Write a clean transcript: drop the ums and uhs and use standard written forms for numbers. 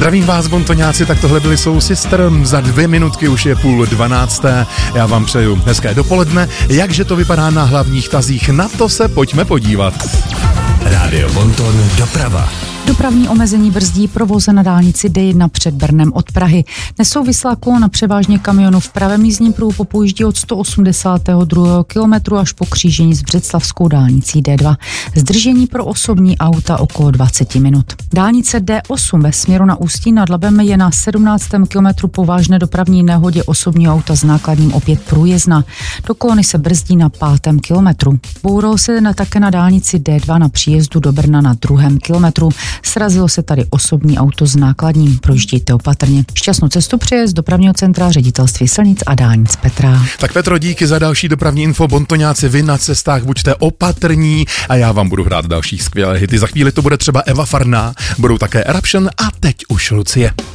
Zdravím vás, bontoňáci, tak tohle byli Soul Sister, za 2 minutky už je 11:30. Já vám přeju hezké dopoledne. Jakže to vypadá na hlavních tazích, na to se pojďme podívat. Rádio Bonton doprava. Dopravní omezení brzdí provoze na dálnici D1 před Brnem od Prahy. Nesouvislá kolona převážně kamionů v pravém jízdním pruhu popojíždí od 182. kilometru až po křížení s břeclavskou dálnicí D2. Zdržení pro osobní auta okolo 20 minut. Dálnice D8 ve směru na Ústí nad Labem je na 17. kilometru po vážné dopravní nehodě osobního auta s nákladním opět průjezdná. Do kolony se brzdí na 5. kilometru. Bouralo se také na dálnici D2 na příjezdu do Brna na 2. kilometru. Srazilo se tady osobní auto s nákladním, projíždějte opatrně. Šťastnou cestu přeje z dopravního centra Ředitelství silnic a dálnic Petra. Tak Petro, díky za další dopravní info. Bontoňáci, vy na cestách buďte opatrní a já vám budu hrát další skvělé hity. Za chvíli to bude třeba Eva Farná, budou také Eruption a teď už Lucie.